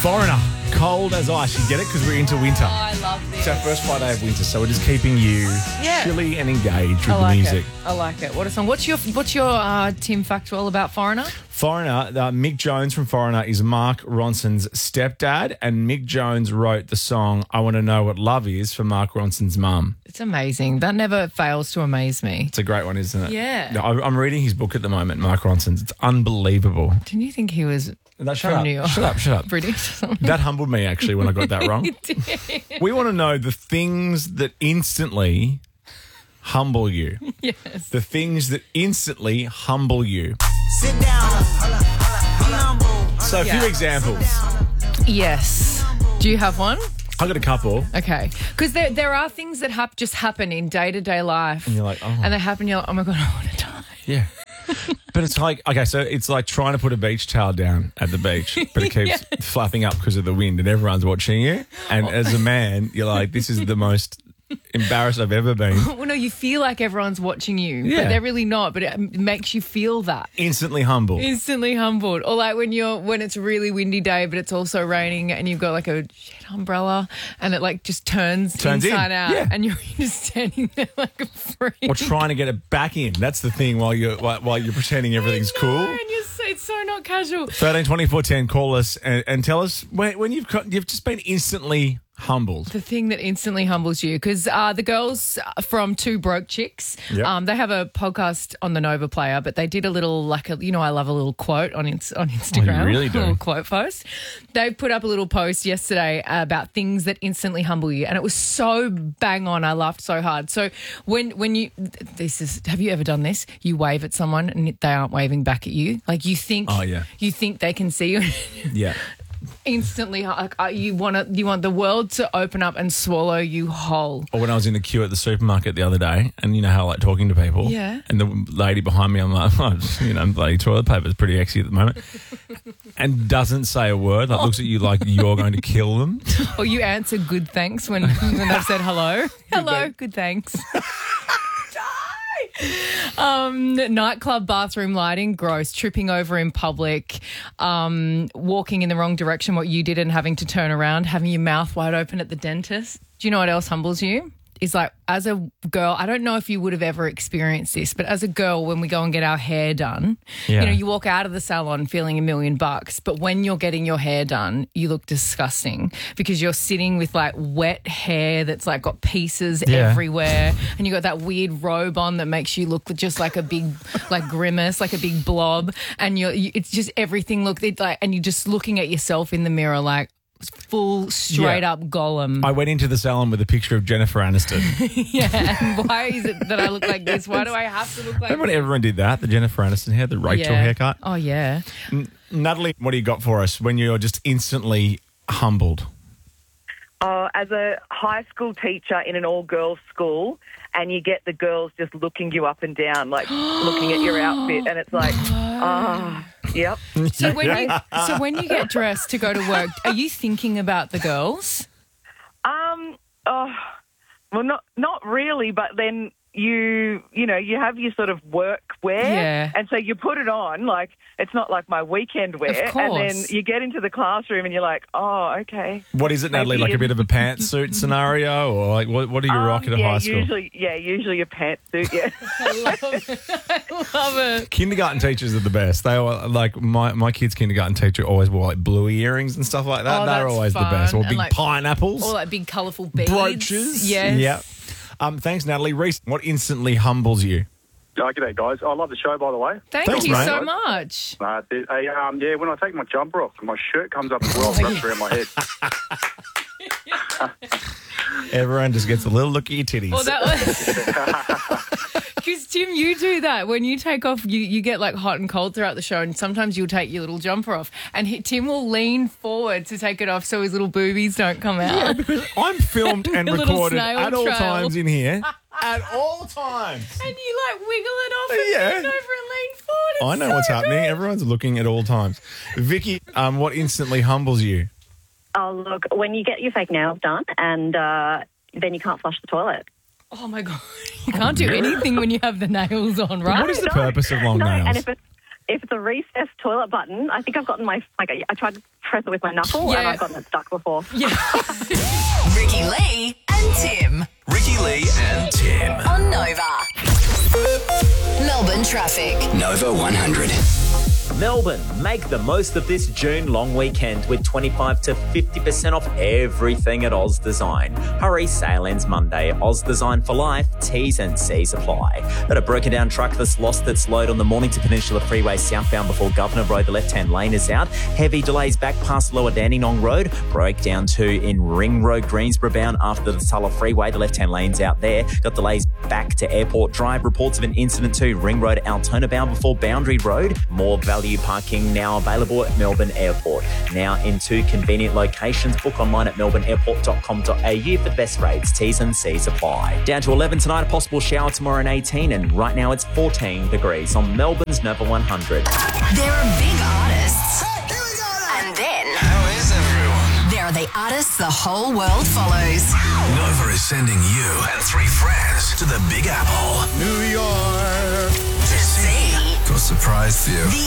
Foreigner, Cold as Ice. You get it because we're into winter. Oh, I love this. It's our first Friday of winter, so it is keeping you chilly and engaged with the music. I like it. What a song. What's your Tim factual about Foreigner? Foreigner, Mick Jones from Foreigner is Mark Ronson's stepdad, and Mick Jones wrote the song I Want to Know What Love Is for Mark Ronson's mum. It's amazing. That never fails to amaze me. It's a great one, isn't it? Yeah. No, I'm reading his book at the moment, Mark Ronson's. It's unbelievable. Didn't you think he was Shut from up. New York? Shut up. British or something? That humbled me, actually, when I got that wrong. It did. We want to know the things that instantly humble you. Yes. The things that instantly humble you. Sit down. So a few examples. Yes. Do you have one? I got a couple. Okay. Because there are things that just happen in day-to-day life. And you're like, oh. And they happen, you're like, oh my God, I want to die. Yeah. But it's like, okay, so it's like trying to put a beach towel down at the beach, but it keeps flapping up because of the wind and everyone's watching you. And as a man, you're like, this is the most embarrassed I've ever been. Well, no, you feel like everyone's watching you, Yeah. but they're really not. But it makes you feel that. Instantly humble. Instantly humbled. Or like when it's a really windy day, but it's also raining and you've got like a shit umbrella and it like just turns inside out and you're just standing there like a freak. Or trying to get it back in. That's the thing while you're pretending everything's cool. And it's so not casual. 13 24 10, call us and tell us when you've just been instantly humbled. The thing that instantly humbles you, because the girls from Two Broke Chicks, Yep. they have a podcast on the Nova Player, but they did a little, I love a little quote on Instagram. Oh, you really do? A little quote post. They put up a little post yesterday about things that instantly humble you, and it was so bang on. I laughed so hard. So when you, have you ever done this? You wave at someone and they aren't waving back at you. Like you think, you think they can see you. Yeah. Instantly, you want the world to open up and swallow you whole. Or when I was in the queue at the supermarket the other day, and you know how I like talking to people, Yeah. and the lady behind me, I'm like, bloody toilet paper is pretty exy at the moment, and doesn't say a word, like looks at you like you're going to kill them. Or you answer good thanks when they've said hello. Hello, good thanks. Nightclub bathroom lighting, gross. Tripping over in public, walking in the wrong direction, what you did, and having to turn around, having your mouth wide open at the dentist. Do you know what else humbles you? Is like, as a girl, I don't know if you would have ever experienced this, but as a girl, when we go and get our hair done, you walk out of the salon feeling $1 million, but when you're getting your hair done, you look disgusting because you're sitting with like wet hair that's like got pieces everywhere, and you got that weird robe on that makes you look just like a big like grimace, like a big blob, and it's just everything and you're just looking at yourself in the mirror like, full straight up Gollum. I went into the salon with a picture of Jennifer Aniston. And why is it that I look like this? Why do I have to look like this? Everyone did that, the Jennifer Aniston hair, the Rachel haircut. Oh, yeah. Natalie, what do you got for us when you're just instantly humbled? As a high school teacher in an all-girls school, and you get the girls just looking you up and down, like looking at your outfit, and it's like, yep. So when you get dressed to go to work, are you thinking about the girls? Well, not really, but then you have your sort of work wear, and so you put it on, like it's not like my weekend wear, of course. and then you get into the classroom and you're like, oh, okay. What is it, Natalie? Like a bit of a pantsuit scenario, or like what do you rock at a high school? Usually a pantsuit. Yeah, I love it. Kindergarten teachers are the best. They are like my kid's kindergarten teacher always wore like bluey earrings and stuff like that. Oh, They're that's always fun. the best. Or And big like pineapples, or like big colourful beads, brooches. Yes. Yep. Thanks, Natalie. Reece, what instantly humbles you? G'day, guys. I love the show, by the way. Thanks you mate. so much. Hey, when I take my jumper off, my shirt comes up as well, wraps around my head. Everyone just gets a little look at your titties. Well, that was because Tim, you do that when you take off. You get like hot and cold throughout the show, and sometimes you'll take your little jumper off, and Tim will lean forward to take it off so his little boobies don't come out. Yeah, because I'm filmed and A little recorded snail at all trail. times in here. At all times. And you like wiggle it off and bend over and lean forward. It's I know so what's happening. good. Everyone's looking at all times. Vicky, what instantly humbles you? Oh, look, when you get your fake nails done and then you can't flush the toilet. Oh, my God. You can't do anything when you have the nails on, right? What is the purpose of long nails? And if it's if it's a recessed toilet button, I think I've gotten I tried to press it with my knuckle and I've gotten it stuck before. Yeah. Ricky Lee and Tim. Ricky Lee and Tim. On Nova. Melbourne traffic. Nova 100. Melbourne, make the most of this June long weekend with 25 to 50% off everything at Oz Design. Hurry, sale ends Monday. Oz Design for life. T's and C's apply. Got a broken down truck that's lost its load on the Mornington Peninsula Freeway southbound before Governor Road. The left-hand lane is out. Heavy delays back past Lower Dandenong Road. Broke down too in Ring Road, Greensboro bound after the Tulla Freeway. The left-hand lane's out there. Got delays back to Airport Drive. Reports of an incident too. Ring Road, Altona bound before Boundary Road. More value parking now available at Melbourne Airport. Now in 2 convenient locations. Book online at melbourneairport.com.au for the best rates. T's and C's apply. Down to 11 tonight, a possible shower tomorrow and 18, and right now it's 14 degrees on Melbourne's Nova 100. There are big artists. And then How is everyone? there are the artists the whole world follows. Nova is sending you and 3 friends to the Big Apple, New York, to see. Got a surprise for you. The